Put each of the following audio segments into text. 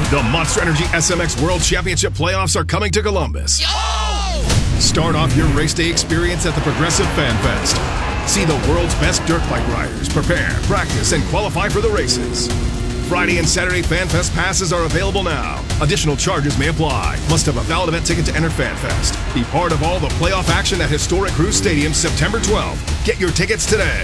The Monster Energy SMX World Championship playoffs are coming to Columbus. Start off your race day experience at the Progressive Fan Fest. See the world's best dirt bike riders prepare, practice, and qualify for the races. Friday and Saturday Fan Fest passes are available now. Additional charges may apply. Must have a valid event ticket to enter Fan Fest. Be part of all the playoff action at historic Cruise Stadium September 12th. Get your tickets today.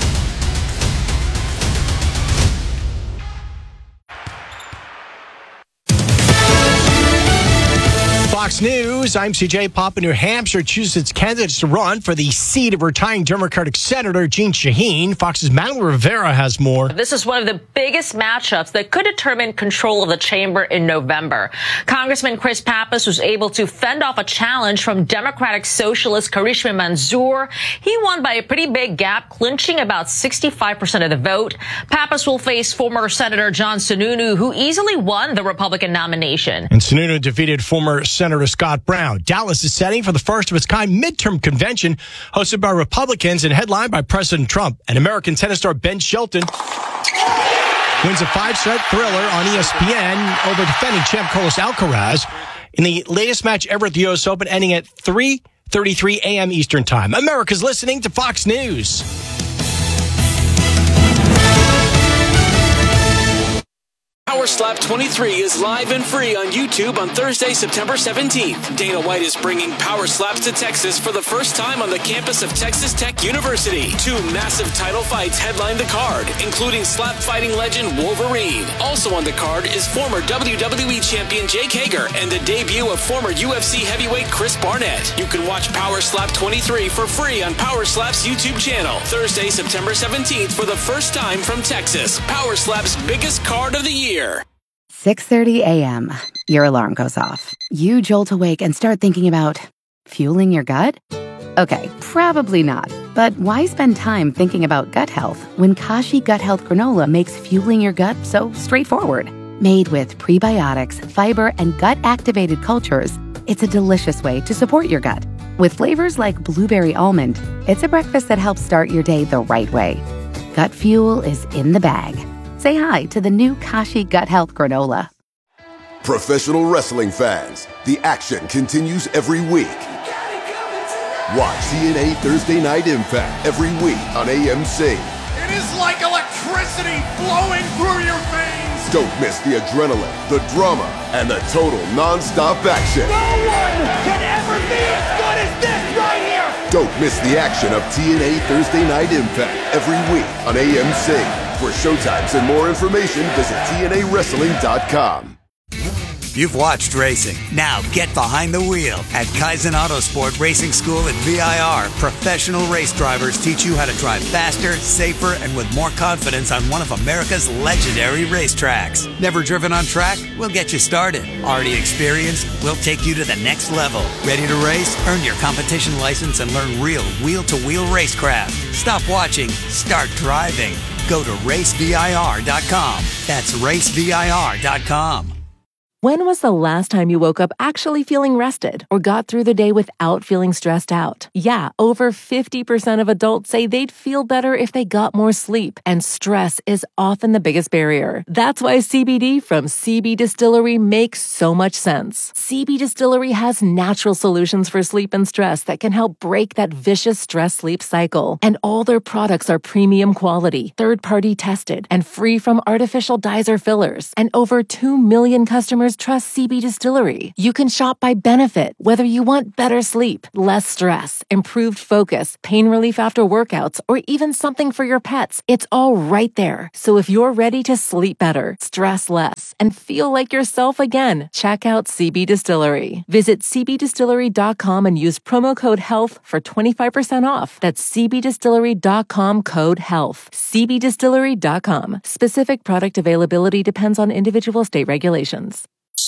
Fox News, I'm CJ. Papa, New Hampshire chooses its candidates to run for the seat of retiring Democratic Senator Jeanne Shaheen. Fox's Madeline Rivera has more. This is one of the biggest matchups that could determine control of the chamber in November. Congressman Chris Pappas was able to fend off a challenge from Democratic Socialist Karishma Manzoor. He won by a pretty big gap, clinching about 65% of the vote. Pappas will face former Senator John Sununu, who easily won the Republican nomination. And Sununu defeated former Senator Scott Brown. Dallas is setting for the first of its kind midterm convention hosted by Republicans and headlined by President Trump. And American tennis star Ben Shelton wins a 5-set thriller on ESPN over defending champ Carlos Alcaraz in the latest match ever at the U.S. Open, ending at 3:33 a.m. Eastern Time. America's listening to Fox News. Power Slap 23 is live and free on YouTube on Thursday, September 17th. Dana White is bringing Power Slaps to Texas for the first time on the campus of Texas Tech University. 2 massive title fights headline the card, including slap fighting legend Wolverine. Also on the card is former WWE champion Jake Hager and the debut of former UFC heavyweight Chris Barnett. You can watch Power Slap 23 for free on Power Slap's YouTube channel. Thursday, September 17th for the first time from Texas. Power Slap's biggest card of the year. 6:30 a.m. Your alarm goes off. You jolt awake and start thinking about fueling your gut? Okay, probably not. But why spend time thinking about gut health when Kashi Gut Health Granola makes fueling your gut so straightforward? Made with prebiotics, fiber, and gut-activated cultures, it's a delicious way to support your gut. With flavors like blueberry almond, it's a breakfast that helps start your day the right way. Gut fuel is in the bag. Say hi to the new Kashi Gut Health Granola. Professional wrestling fans, the action continues every week. Watch TNA Thursday Night Impact every week on AMC. It is like electricity flowing through your veins. Don't miss the adrenaline, the drama, and the total non-stop action. No one can ever be as good as this right here. Don't miss the action of TNA Thursday Night Impact every week on AMC. For showtimes and more information, visit TNAWrestling.com. You've watched racing. Now get behind the wheel. At Kaizen Autosport Racing School at VIR, professional race drivers teach you how to drive faster, safer, and with more confidence on one of America's legendary racetracks. Never driven on track? We'll get you started. Already experienced? We'll take you to the next level. Ready to race? Earn your competition license and learn real wheel-to-wheel racecraft. Stop watching. Start driving. Go to racevir.com. That's racevir.com. When was the last time you woke up actually feeling rested or got through the day without feeling stressed out? Yeah, over 50% of adults say they'd feel better if they got more sleep, and stress is often the biggest barrier. That's why CBD from CB Distillery makes so much sense. CB Distillery has natural solutions for sleep and stress that can help break that vicious stress-sleep cycle. And all their products are premium quality, third-party tested, and free from artificial dyes or fillers. And over 2 million customers trust CB Distillery. You can shop by benefit, whether you want better sleep, less stress, improved focus, pain relief after workouts, or even something for your pets. It's all right there. So if you're ready to sleep better, stress less, and feel like yourself again, check out CB Distillery. Visit cbdistillery.com and use promo code HEALTH for 25% off. That's cbdistillery.com code HEALTH. cbdistillery.com. Specific product availability depends on individual state regulations.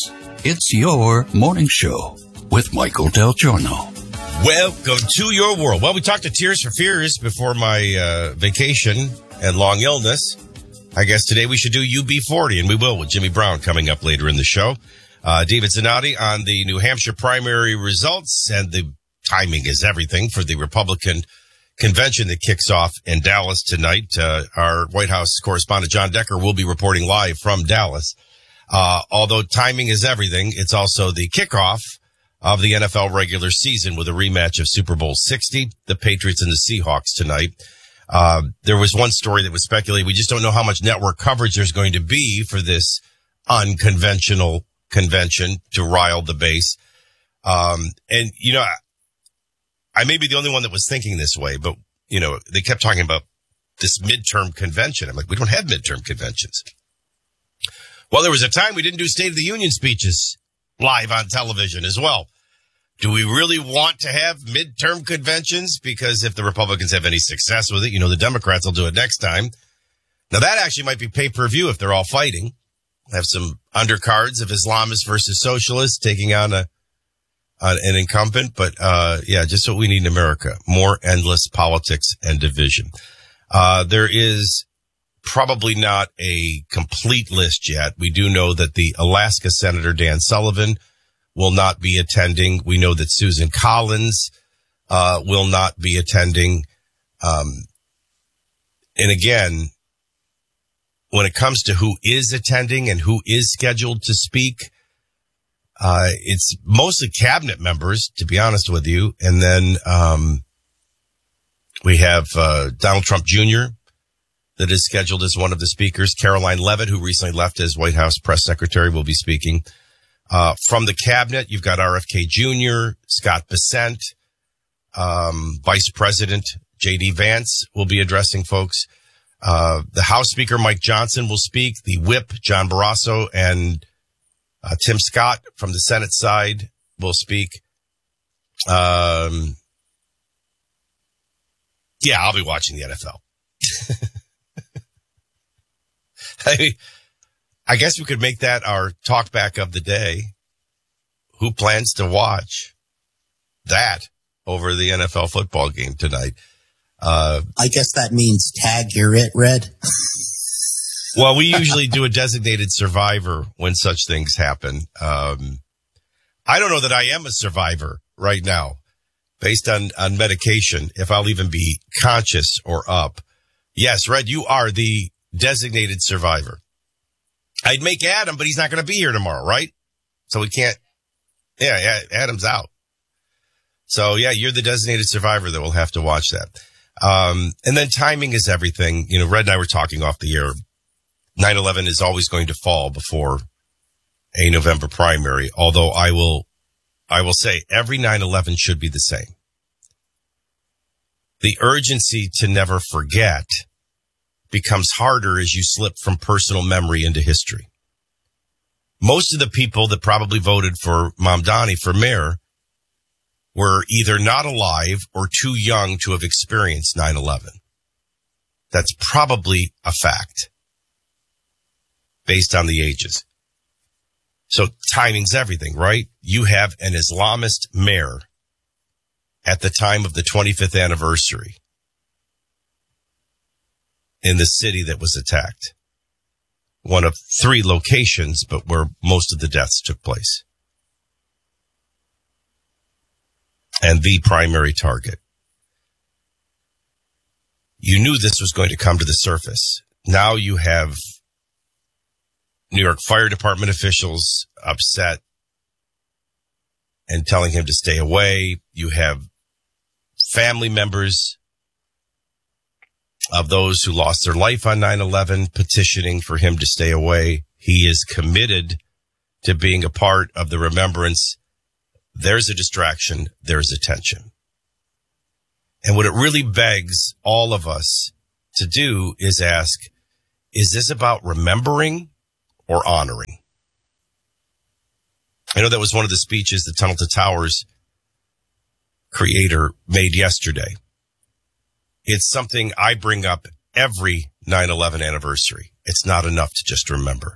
It's your morning show with Michael Del Giorno. Welcome to your world. Well, we talked to Tears for Fears before my vacation and long illness. I guess today we should do UB40, and we will with Jimmy Brown coming up later in the show. David Zanotti on the New Hampshire primary results, and the timing is everything for the Republican convention that kicks off in Dallas tonight. Our White House correspondent John Decker will be reporting live from Dallas. Although timing is everything, it's also the kickoff of the NFL regular season with a rematch of Super Bowl 60, the Patriots and the Seahawks tonight. There was one story that was speculated. We just don't know how much network coverage there's going to be for this unconventional convention to rile the base. And, you know, I may be the only one that was thinking this way, but, you know, they kept talking about this midterm convention. I'm like, we don't have midterm conventions. Well, there was a time we didn't do State of the Union speeches live on television as well. Do we really want to have midterm conventions? Because if the Republicans have any success with it, you know, the Democrats will do it next time. Now, that actually might be pay-per-view if they're all fighting. Have some undercards of Islamists versus socialists taking on an incumbent. But, yeah, just what we need in America. More endless politics and division. There is probably not a complete list yet. We do know that the Alaska Senator Dan Sullivan will not be attending. We know that Susan Collins will not be attending. And again, when it comes to who is attending and who is scheduled to speak, it's mostly cabinet members, to be honest with you. And then we have Donald Trump Jr., that is scheduled as one of the speakers. Caroline Leavitt, who recently left as White House press secretary, will be speaking. From the cabinet, you've got RFK Jr., Scott Bessent, Vice President J.D. Vance will be addressing folks. The House Speaker, Mike Johnson, will speak. The Whip, John Barrasso, and Tim Scott from the Senate side will speak. Yeah, I'll be watching the NFL. I guess we could make that our talk back of the day. Who plans to watch that over the NFL football game tonight? I guess that means tag you're it, Red. Well, we usually do a designated survivor when such things happen. I don't know that I am a survivor right now based on medication, if I'll even be conscious or up. Yes, Red, you are the designated survivor. I'd make Adam, but he's not going to be here tomorrow, right? So we can't. Yeah, Adam's out. So yeah, you're the designated survivor that will have to watch that. And then timing is everything. You know, Red and I were talking off the air. 9/11 is always going to fall before a November primary. Although I will say every 9/11 should be the same. The urgency to never forget becomes harder as you slip from personal memory into history. Most of the people that probably voted for Mamdani for mayor were either not alive or too young to have experienced 9/11. That's probably a fact based on the ages. So timing's everything, right? You have an Islamist mayor at the time of the 25th anniversary in the city that was attacked. One of 3 locations, but where most of the deaths took place. And the primary target. You knew this was going to come to the surface. Now you have New York Fire Department officials upset and telling him to stay away. You have family members of those who lost their life on 9/11 petitioning for him to stay away. He is committed to being a part of the remembrance. There's a distraction. There's attention. And what it really begs all of us to do is ask, is this about remembering or honoring? I know that was one of the speeches that Tunnel to Towers creator made yesterday. It's something I bring up every 9/11 anniversary. It's not enough to just remember.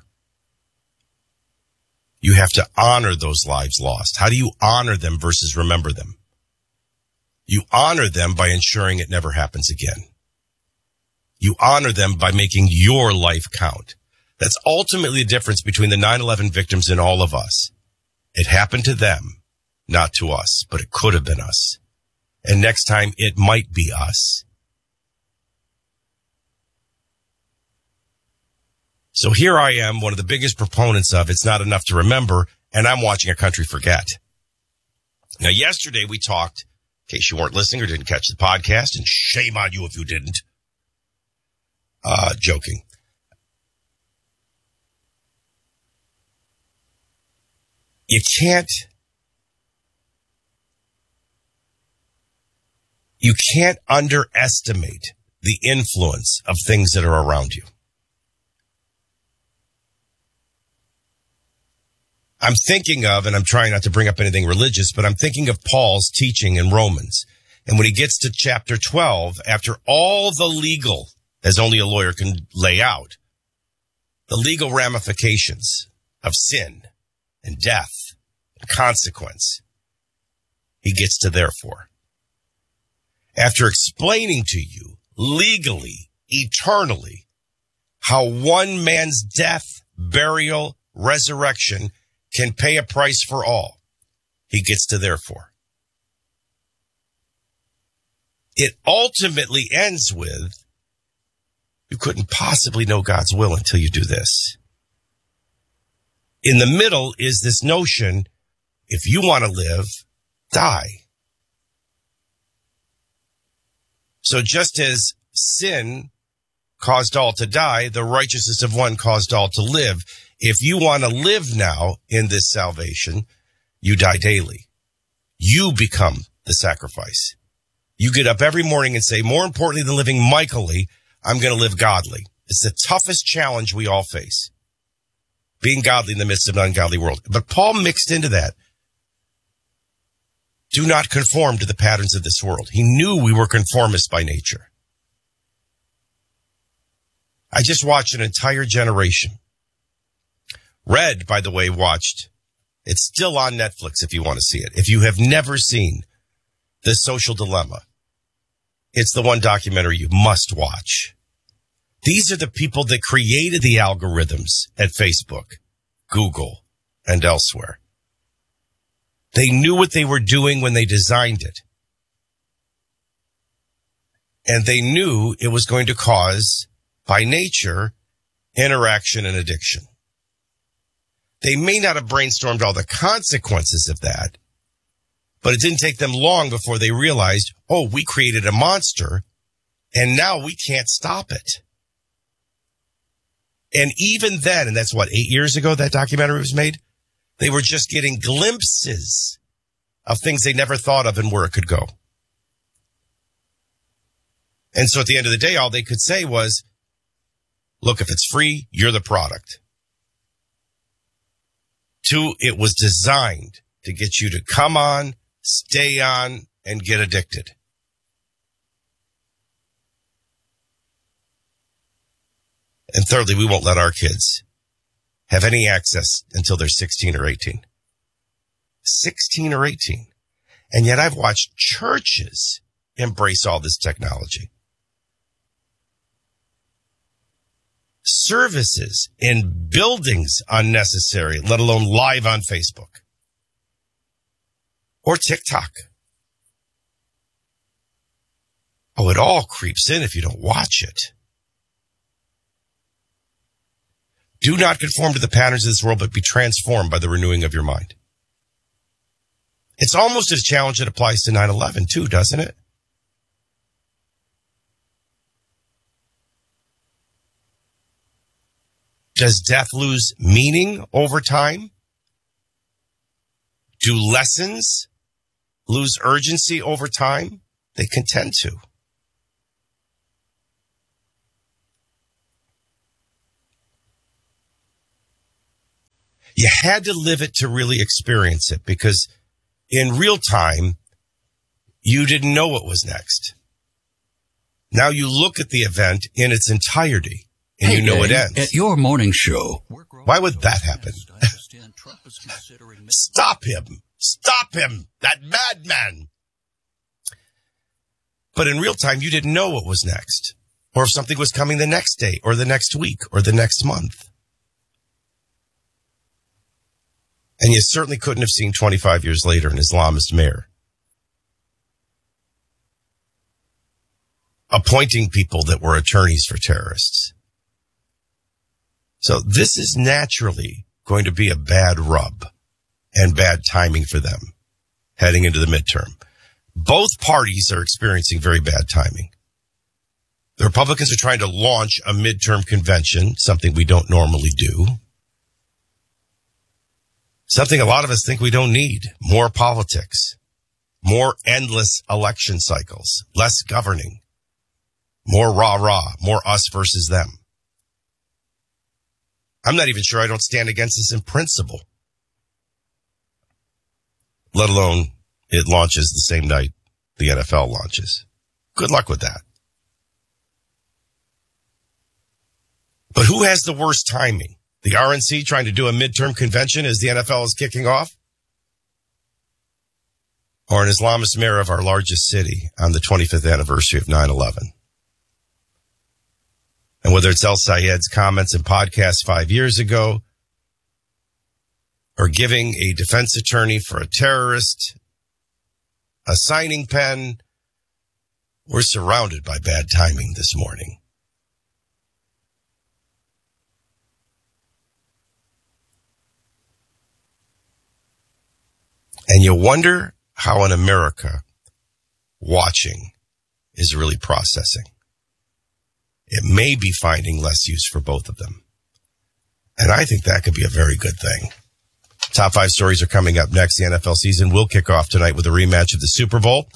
You have to honor those lives lost. How do you honor them versus remember them? You honor them by ensuring it never happens again. You honor them by making your life count. That's ultimately the difference between the 9/11 victims and all of us. It happened to them, not to us, but it could have been us. And next time it might be us. So here I am, one of the biggest proponents of it's not enough to remember, and I'm watching a country forget. Now, yesterday we talked, in case you weren't listening or didn't catch the podcast, and shame on you if you didn't. Joking. You can't underestimate the influence of things that are around you. I'm thinking of, and I'm trying not to bring up anything religious, but I'm thinking of Paul's teaching in Romans. And when he gets to chapter 12, after all the legal, as only a lawyer can lay out, the legal ramifications of sin and death and consequence, he gets to therefore. After explaining to you legally, eternally, how one man's death, burial, resurrection can pay a price for all, he gets to therefore. It ultimately ends with, you couldn't possibly know God's will until you do this. In the middle is this notion, if you want to live, die. So just as sin caused all to die, the righteousness of one caused all to live. If you want to live now in this salvation, you die daily. You become the sacrifice. You get up every morning and say, more importantly than living Michaelly, I'm going to live godly. It's the toughest challenge we all face. Being godly in the midst of an ungodly world. But Paul mixed into that. Do not conform to the patterns of this world. He knew we were conformists by nature. I just watched an entire generation. Red, by the way, watched. It's still on Netflix if you want to see it. If you have never seen The Social Dilemma, it's the one documentary you must watch. These are the people that created the algorithms at Facebook, Google, and elsewhere. They knew what they were doing when they designed it. And they knew it was going to cause, by nature, interaction and addiction. They may not have brainstormed all the consequences of that, but it didn't take them long before they realized, oh, we created a monster, and now we can't stop it. And even then, and that's what, 8 years ago that documentary was made, they were just getting glimpses of things they never thought of and where it could go. And so at the end of the day, all they could say was, look, if it's free, you're the product. 2, it was designed to get you to come on, stay on, and get addicted. And thirdly, we won't let our kids have any access until they're 16 or 18. 16 or 18. And yet I've watched churches embrace all this technology. Services in buildings unnecessary, let alone live on Facebook or TikTok. Oh, it all creeps in if you don't watch it. Do not conform to the patterns of this world, but be transformed by the renewing of your mind. It's almost a challenge that applies to 9/11 too, doesn't it? Does death lose meaning over time? Do lessons lose urgency over time? They can tend to. You had to live it to really experience it, because in real time, you didn't know what was next. Now you look at the event in its entirety, and you know it ends. At your morning show. Why would that happen? Stop him. Stop him. That madman. But in real time, you didn't know what was next, or if something was coming the next day or the next week or the next month. And you certainly couldn't have seen 25 years later an Islamist mayor appointing people that were attorneys for terrorists. So this is naturally going to be a bad rub and bad timing for them heading into the midterm. Both parties are experiencing very bad timing. The Republicans are trying to launch a midterm convention, something we don't normally do. Something a lot of us think we don't need. More politics, more endless election cycles, less governing, more rah-rah, more us versus them. I'm not even sure I don't stand against this in principle, let alone it launches the same night the NFL launches. Good luck with that. But who has the worst timing? The RNC trying to do a midterm convention as the NFL is kicking off? Or an Islamist mayor of our largest city on the 25th anniversary of 9/11? And whether it's El Sayed's comments and podcasts 5 years ago, or giving a defense attorney for a terrorist a signing pen, we're surrounded by bad timing this morning. And you wonder how in America watching is really processing. It may be finding less use for both of them. And I think that could be a very good thing. Top 5 stories are coming up next. The NFL season will kick off tonight with a rematch of the Super Bowl.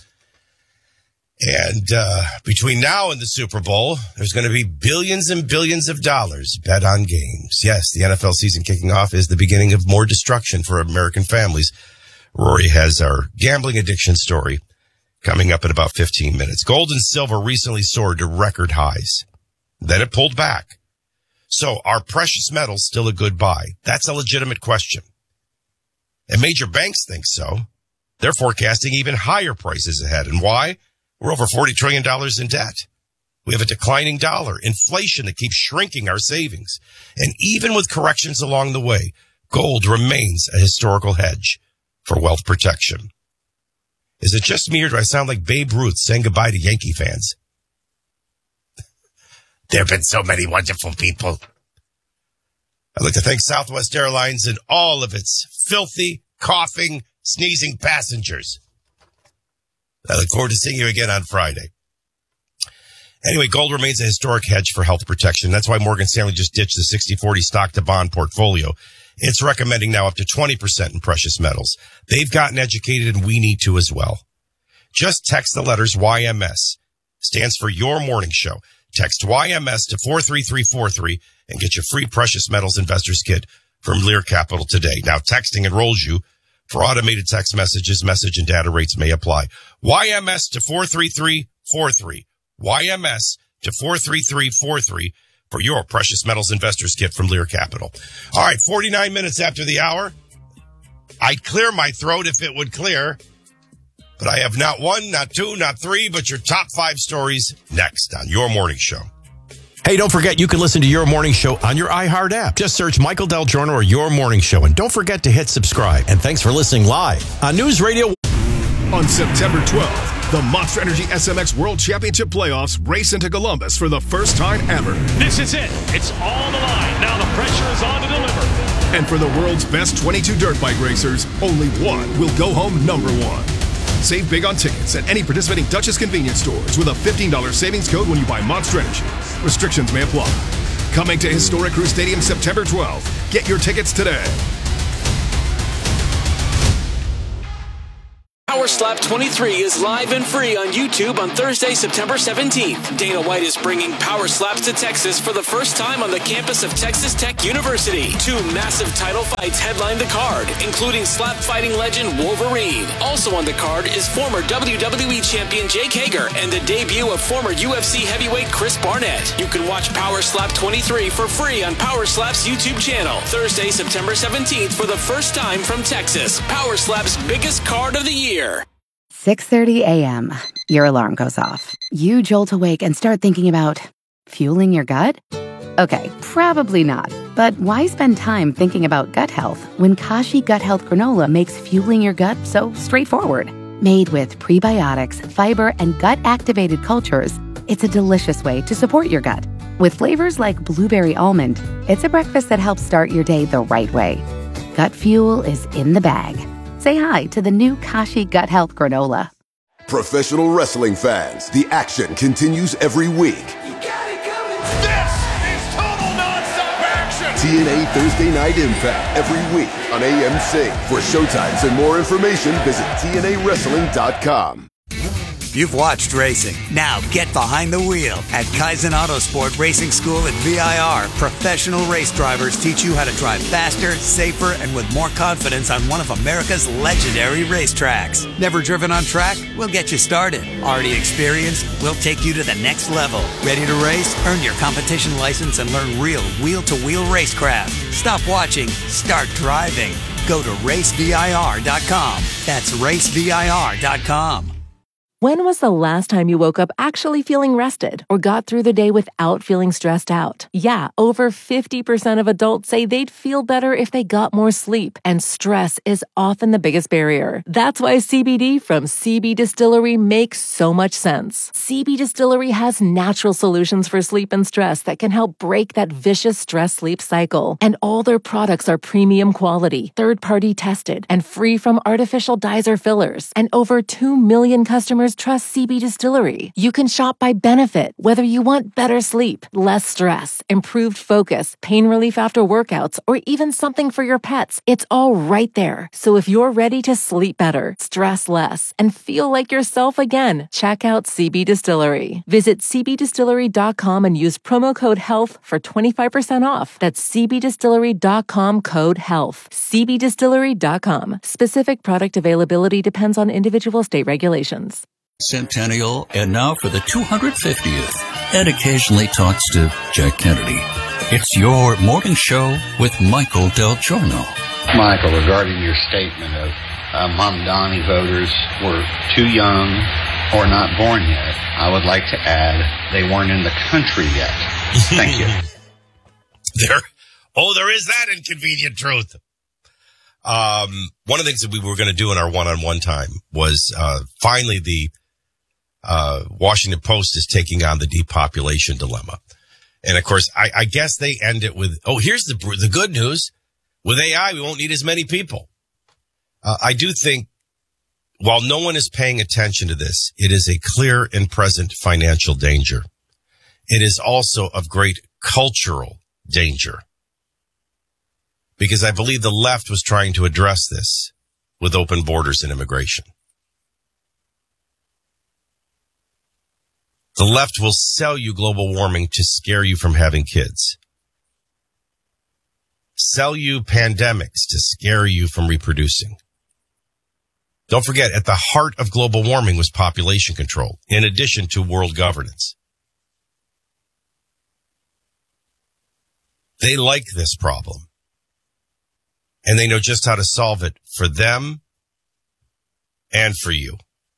And between now and the Super Bowl, there's going to be billions and billions of dollars bet on games. Yes, the NFL season kicking off is the beginning of more destruction for American families. Rory has our gambling addiction story coming up in about 15 minutes. Gold and silver recently soared to record highs. Then it pulled back. So are precious metals still a good buy? That's a legitimate question. And major banks think so. They're forecasting even higher prices ahead. And why? We're over $40 trillion in debt. We have a declining dollar, inflation that keeps shrinking our savings. And even with corrections along the way, gold remains a historical hedge for wealth protection. Is it just me or do I sound like Babe Ruth saying goodbye to Yankee fans? There have been so many wonderful people. I'd like to thank Southwest Airlines and all of its filthy, coughing, sneezing passengers. I look forward to seeing you again on Friday. Anyway, gold remains a historic hedge for health protection. That's why Morgan Stanley just ditched the 60-40 stock-to-bond portfolio. It's recommending now up to 20% in precious metals. They've gotten educated, and we need to as well. Just text the letters YMS. Stands for Your Morning Show. Text YMS to 43343 and get your free precious metals investors kit from Lear Capital today. Now, texting enrolls you for automated text messages. Message and data rates may apply. YMS to 43343. YMS to 43343 for your precious metals investors kit from Lear Capital. All right, 49 minutes after the hour. I'd clear my throat if it would clear. But I have not one, not two, not three, but your top 5 stories next on Your Morning Show. Hey, don't forget you can listen to Your Morning Show on your iHeart app. Just search Michael Del Giorno or Your Morning Show. And don't forget to hit subscribe. And thanks for listening live on News Radio. On September 12th, the Monster Energy SMX World Championship Playoffs race into Columbus for the first time ever. This is it. It's all the line. Now the pressure is on to deliver. And for the world's best 22 dirt bike racers, only one will go home number 1. Save big on tickets at any participating Dutchess convenience stores with a $15 savings code when you buy Monster Energy. Restrictions may apply. Coming to Historic Crew Stadium September 12th. Get your tickets today. Power Slap 23 is live and free on YouTube on Thursday, September 17th. Dana White is bringing Power Slaps to Texas for the first time on the campus of Texas Tech University. 2 massive title fights headline the card, including slap fighting legend Wolverine. Also on the card is former WWE champion Jake Hager and the debut of former UFC heavyweight Chris Barnett. You can watch Power Slap 23 for free on Power Slap's YouTube channel. Thursday, September 17th for the first time from Texas. Power Slap's biggest card of the year. 6:30 a.m. Your alarm goes off. You jolt awake and start thinking about fueling your gut? Okay, probably not. But why spend time thinking about gut health when Kashi Gut Health Granola makes fueling your gut so straightforward? Made with prebiotics, fiber, and gut-activated cultures, it's a delicious way to support your gut. With flavors like blueberry almond, it's a breakfast that helps start your day the right way. Gut Fuel is in the bag. Say hi to the new Kashi Gut Health Granola. Professional wrestling fans, the action continues every week. This is total nonstop action. TNA Thursday Night Impact every week on AMC. For showtimes and more information, visit TNAWrestling.com. You've watched racing. Now get behind the wheel at Kaizen Autosport Racing School at VIR. Professional race drivers teach you how to drive faster, safer, and with more confidence on one of America's legendary racetracks. Never driven on track? We'll get you started. Already experienced? We'll take you to the next level. Ready to race? Earn your competition license and learn real wheel-to-wheel racecraft. Stop watching. Start driving. Go to racevir.com. That's racevir.com. When was the last time you woke up actually feeling rested or got through the day without feeling stressed out? Yeah, over 50% of adults say they'd feel better if they got more sleep, and stress is often the biggest barrier. That's why CBD from CB Distillery makes so much sense. CB Distillery has natural solutions for sleep and stress that can help break that vicious stress-sleep cycle. And all their products are premium quality, third-party tested, and free from artificial dyes or fillers. And over 2 million customers trust CB Distillery. You can shop by benefit, whether you want better sleep, less stress, improved focus, pain relief after workouts, or even something for your pets. It's all right there. So if you're ready to sleep better, stress less, and feel like yourself again, check out CB Distillery. Visit cbdistillery.com and use promo code HEALTH for 25% off. That's cbdistillery.com code HEALTH. cbdistillery.com. Specific product availability depends on individual state regulations. Centennial, and now for the 250th. Ed occasionally talks to Jack Kennedy. It's your morning show with Michael Del Giorno. Michael, regarding your statement of Mamdani voters were too young or not born yet, I would like to add they weren't in the country yet. Thank you. There is that inconvenient truth. One of the things that we were going to do in our one-on-one time was finally the Washington Post is taking on the depopulation dilemma. And, of course, I guess they end it with, here's the good news. With AI, we won't need as many people. I do think, while no one is paying attention to this, it is a clear and present financial danger. It is also of great cultural danger. Because I believe the left was trying to address this with open borders and immigration. The left will sell you global warming to scare you from having kids. Sell you pandemics to scare you from reproducing. Don't forget, at the heart of global warming was population control, in addition to world governance. They like this problem. And they know just how to solve it for them and for you.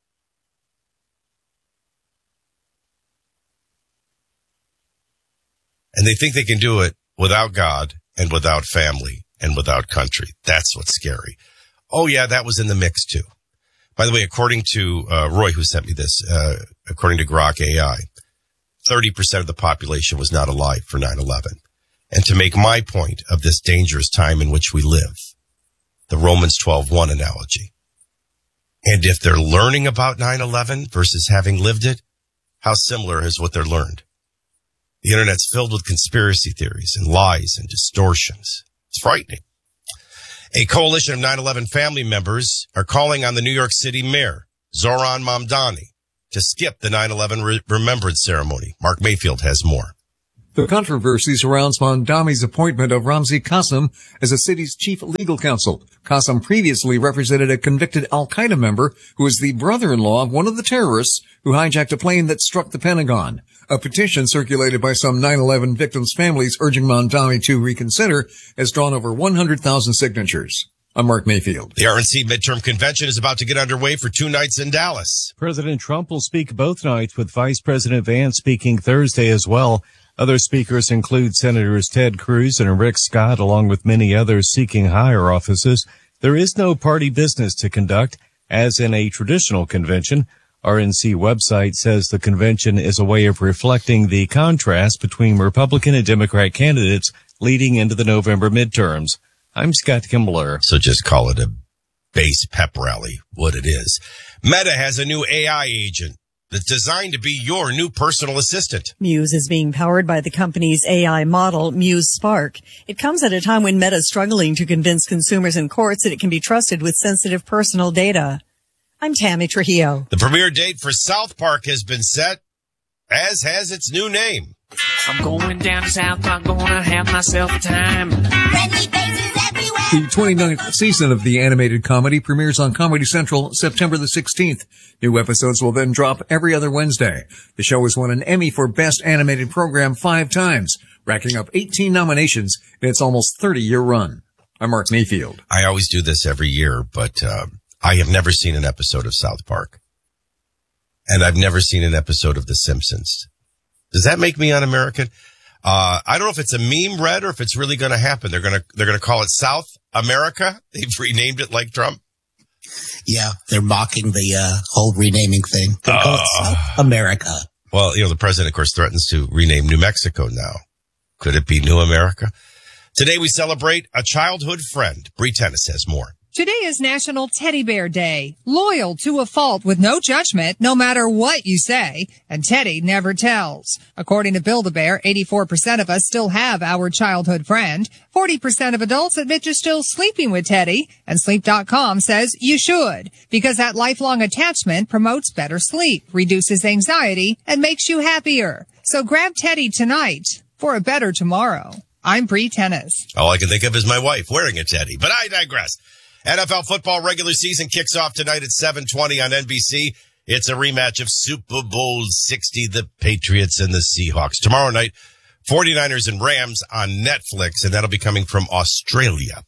And they think they can do it without God and without family and without country. That's what's scary. Oh, yeah, that was in the mix, too. By the way, according to Roy, who sent me this, according to Grok AI, 30% of the population was not alive for 9/11. And to make my point of this dangerous time in which we live, the Romans 12:1 analogy. And if they're learning about 9/11 versus having lived it, how similar is what they're learned? The internet's filled with conspiracy theories and lies and distortions. It's frightening. A coalition of 9/11 family members are calling on the New York City mayor, Zohran Mamdani, to skip the 9/11 remembrance ceremony. Mark Mayfield has more. The controversy surrounds Mamdani's appointment of Ramzi Qasim as the city's chief legal counsel. Qasim previously represented a convicted al-Qaeda member who is the brother-in-law of one of the terrorists who hijacked a plane that struck the Pentagon. A petition circulated by some 9/11 victims' families urging Mamdani to reconsider has drawn over 100,000 signatures. I'm Mark Mayfield. The RNC midterm convention is about to get underway for 2 nights in Dallas. President Trump will speak both nights, with Vice President Vance speaking Thursday as well. Other speakers include Senators Ted Cruz and Rick Scott, along with many others seeking higher offices. There is no party business to conduct, as in a traditional convention. RNC website says the convention is a way of reflecting the contrast between Republican and Democrat candidates leading into the November midterms. I'm Scott Kimbler. So just call it a base pep rally, what it is. Meta has a new AI agent that's designed to be your new personal assistant. Muse is being powered by the company's AI model, Muse Spark. It comes at a time when Meta is struggling to convince consumers and courts that it can be trusted with sensitive personal data. I'm Tammy Trujillo. The premiere date for South Park has been set, as has its new name. I'm going down to South Park, gonna have myself a time. Friendly faces everywhere. The 29th season of the animated comedy premieres on Comedy Central September the 16th. New episodes will then drop every other Wednesday. The show has won an Emmy for Best Animated Program 5 times, racking up 18 nominations in its almost 30-year run. I'm Mark Mayfield. I always do this every year, but I have never seen an episode of South Park. And I've never seen an episode of The Simpsons. Does that make me un-American? I don't know if it's a meme, Red, or if it's really going to happen. They're going to call it South America. They've renamed it like Trump. Yeah, they're mocking the whole renaming thing. They call it South America. Well, the president, of course, threatens to rename New Mexico now. Could it be New America? Today we celebrate a childhood friend. Bree Tennis has more. Today is National Teddy Bear Day. Loyal to a fault with no judgment, no matter what you say. And Teddy never tells. According to Build-A-Bear, 84% of us still have our childhood friend. 40% of adults admit you're still sleeping with Teddy. And Sleep.com says you should, because that lifelong attachment promotes better sleep, reduces anxiety, and makes you happier. So grab Teddy tonight for a better tomorrow. I'm Bree Tennis. All I can think of is my wife wearing a teddy, but I digress. NFL football regular season kicks off tonight at 7:20 on NBC. It's a rematch of Super Bowl 60, the Patriots and the Seahawks. Tomorrow night, 49ers and Rams on Netflix, and that'll be coming from Australia.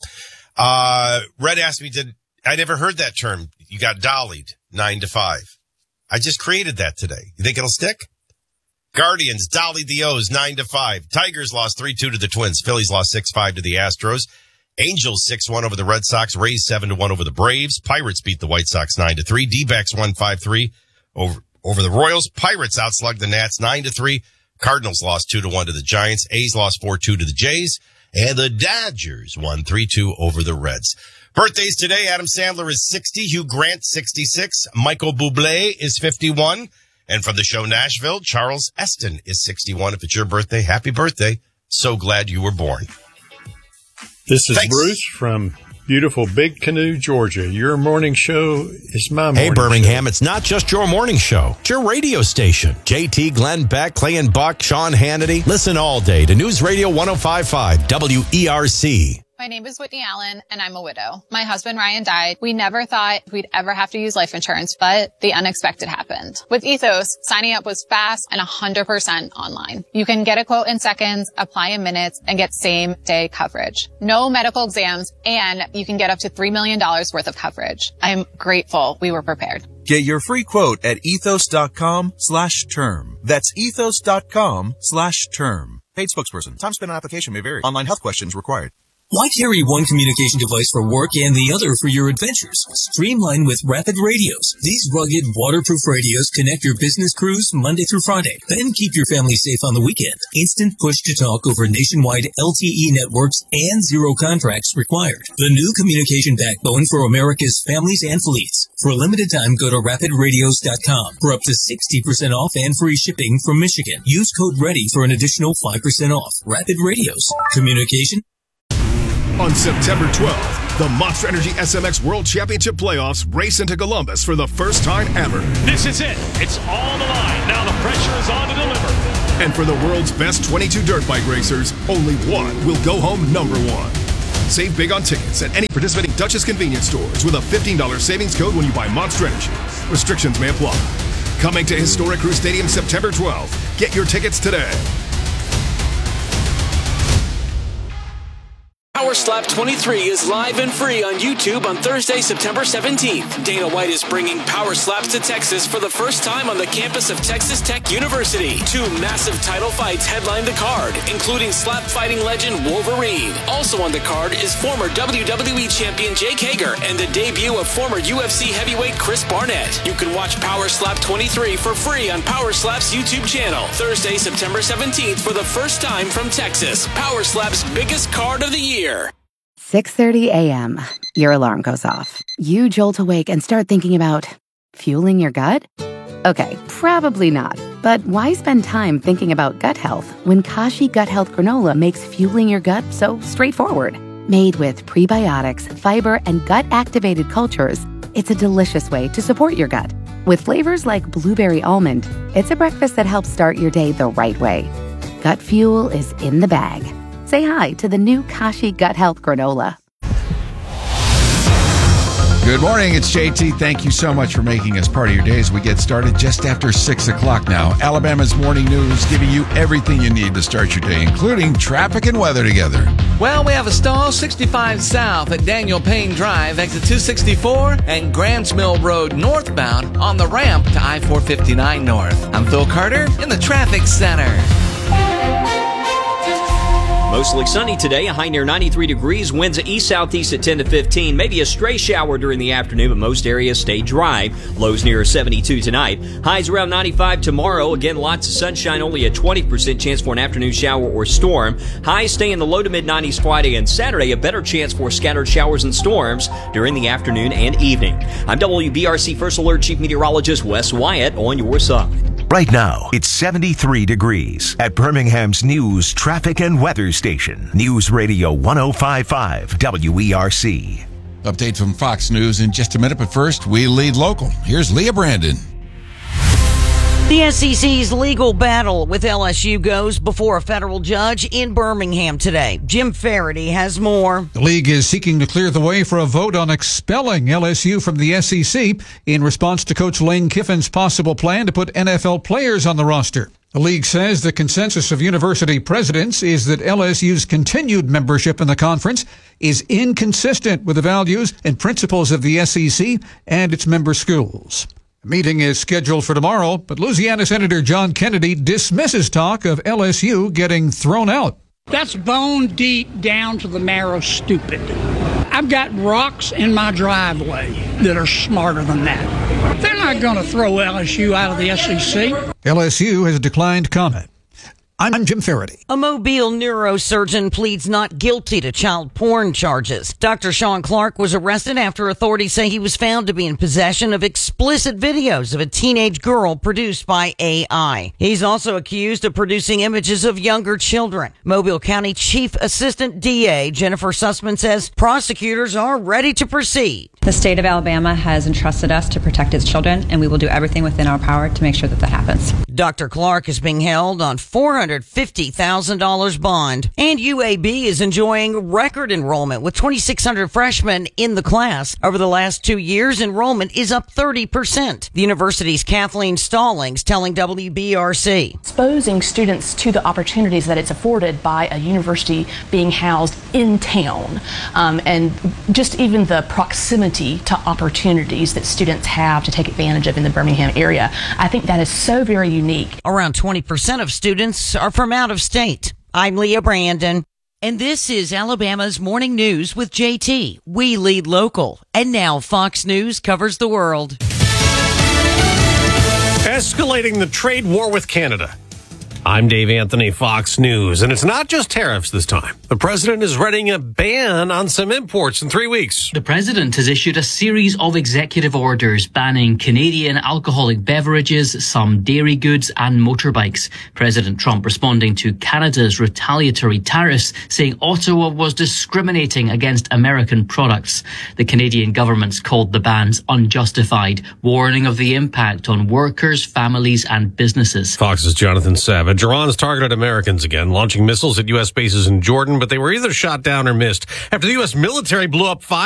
Red asked me, I never heard that term. You got dollied 9 to 5. I just created that today. You think it'll stick? Guardians dollied the O's 9 to 5. Tigers lost 3-2 to the Twins. Phillies lost 6-5 to the Astros. Angels 6-1 over the Red Sox. Rays 7-1 over the Braves. Pirates beat the White Sox 9-3. D-backs won 5-3 over the Royals. Pirates outslugged the Nats 9-3. Cardinals lost 2-1 to the Giants. A's lost 4-2 to the Jays. And the Dodgers won 3-2 over the Reds. Birthdays today. Adam Sandler is 60. Hugh Grant 66. Michael Bublé is 51. And from the show Nashville, Charles Esten is 61. If it's your birthday, happy birthday. So glad you were born. This is Bruce from beautiful Big Canoe, Georgia. Your morning show is my morning show. Hey, Birmingham, it's not just your morning show. It's your radio station. JT, Glenn Beck, Clay and Buck, Sean Hannity. Listen all day to News Radio 105.5 WERC. My name is Whitney Allen, and I'm a widow. My husband, Ryan, died. We never thought we'd ever have to use life insurance, but the unexpected happened. With Ethos, signing up was fast and 100% online. You can get a quote in seconds, apply in minutes, and get same-day coverage. No medical exams, and you can get up to $3 million worth of coverage. I'm grateful we were prepared. Get your free quote at ethos.com/term. That's ethos.com/term. Paid spokesperson. Time spent on application may vary. Online health questions required. Why carry one communication device for work and the other for your adventures? Streamline with Rapid Radios. These rugged, waterproof radios connect your business crews Monday through Friday, then keep your family safe on the weekend. Instant push-to-talk over nationwide LTE networks and zero contracts required. The new communication backbone for America's families and fleets. For a limited time, go to rapidradios.com for up to 60% off and free shipping from Michigan. Use code READY for an additional 5% off. Rapid Radios. Communication. On September 12th, the Monster Energy SMX World Championship Playoffs race into Columbus for the first time ever. This is it. It's all the line. Now the pressure is on to deliver. And for the world's best 22 dirt bike racers, only one will go home number one. Save big on tickets at any participating Duchess convenience stores with a $15 savings code when you buy Monster Energy. Restrictions may apply. Coming to Historic Crew Stadium September 12th. Get your tickets today. Power Slap 23 is live and free on YouTube on Thursday, September 17th. Dana White is bringing Power Slaps to Texas for the first time on the campus of Texas Tech University. 2 massive title fights headline the card, including slap fighting legend Wolverine. Also on the card is former WWE champion Jake Hager and the debut of former UFC heavyweight Chris Barnett. You can watch Power Slap 23 for free on Power Slap's YouTube channel. Thursday, September 17th for the first time from Texas. Power Slap's biggest card of the year. 6:30 a.m. Your alarm goes off. You jolt awake and start thinking about fueling your gut? Okay, probably not. But why spend time thinking about gut health when Kashi Gut Health Granola makes fueling your gut so straightforward? Made with prebiotics, fiber, and gut-activated cultures, it's a delicious way to support your gut. With flavors like blueberry almond, it's a breakfast that helps start your day the right way. Gut fuel is in the bag. Say hi to the new Kashi Gut Health Granola. Good morning, it's JT. Thank you so much for making us part of your day as we get started just after 6 o'clock now. Alabama's Morning News giving you everything you need to start your day, including traffic and weather together. Well, we have a stall 65 south at Daniel Payne Drive, exit 264, and Grants Mill Road northbound on the ramp to I-459 north. I'm Phil Carter in the traffic center. Mostly sunny today, a high near 93 degrees, winds east-southeast at 10 to 15, maybe a stray shower during the afternoon, but most areas stay dry. Lows near 72 tonight. Highs around 95 tomorrow. Again, lots of sunshine, only a 20% chance for an afternoon shower or storm. Highs stay in the low to mid-90s Friday and Saturday, a better chance for scattered showers and storms during the afternoon and evening. I'm WBRC First Alert Chief Meteorologist Wes Wyatt on your side. Right now, it's 73 degrees at Birmingham's news, traffic, and weather station. News Radio 105.5 WERC. Update from Fox News in just a minute, but first, we lead local. Here's Leah Brandon. The SEC's legal battle with LSU goes before a federal judge in Birmingham today. Jim Faraday has more. The league is seeking to clear the way for a vote on expelling LSU from the SEC in response to Coach Lane Kiffin's possible plan to put NFL players on the roster. The league says the consensus of university presidents is that LSU's continued membership in the conference is inconsistent with the values and principles of the SEC and its member schools. The meeting is scheduled for tomorrow, but Louisiana Senator John Kennedy dismisses talk of LSU getting thrown out. That's bone deep down to the marrow stupid. I've got rocks in my driveway that are smarter than that. They're not going to throw LSU out of the SEC. LSU has declined comment. I'm Jim Faraday. A Mobile neurosurgeon pleads not guilty to child porn charges. Dr. Sean Clark was arrested after authorities say he was found to be in possession of explicit videos of a teenage girl produced by AI. He's also accused of producing images of younger children. Mobile County Chief Assistant DA Jennifer Sussman says prosecutors are ready to proceed. The state of Alabama has entrusted us to protect its children, and we will do everything within our power to make sure that happens. Dr. Clark is being held on $450,000 bond. And UAB is enjoying record enrollment with 2,600 freshmen in the class. Over the last 2 years, enrollment is up 30%. The university's Kathleen Stallings telling WBRC. Exposing students to the opportunities that it's afforded by a university being housed in town, and just even the proximity to opportunities that students have to take advantage of in the Birmingham area. I think that is so very unique. Around 20% of students are from out of state. I'm Leah Brandon, and this is Alabama's Morning News with JT. We lead local, and now Fox News covers the world. Escalating the trade war with Canada. I'm Dave Anthony, Fox News, and it's not just tariffs this time. The president is readying a ban on some imports in 3 weeks. The president has issued a series of executive orders banning Canadian alcoholic beverages, some dairy goods, and motorbikes. President Trump responding to Canada's retaliatory tariffs, saying Ottawa was discriminating against American products. The Canadian government's called the bans unjustified, warning of the impact on workers, families, and businesses. Fox's Jonathan Savage. Iran's targeted Americans again, launching missiles at U.S. bases in Jordan, but they were either shot down or missed after the U.S. military blew up 5